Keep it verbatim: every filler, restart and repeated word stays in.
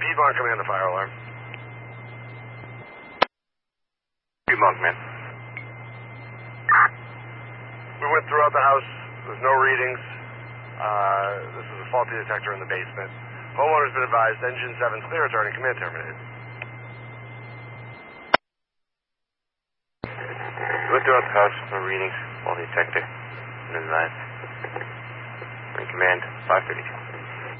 Piedmont, command the fire alarm. Piedmont, command. We went throughout the house. There's no readings. Uh, this is a faulty detector in the basement. Homeowner's been advised. Engine seven's clear. Returning command terminated. We went throughout the house. No readings. Faulty detector. And then line. Command five thirty-two.